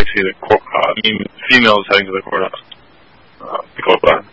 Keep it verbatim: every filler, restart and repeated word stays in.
see the cor- uh, I mean, females heading to the courthouse. Uh, pick up that.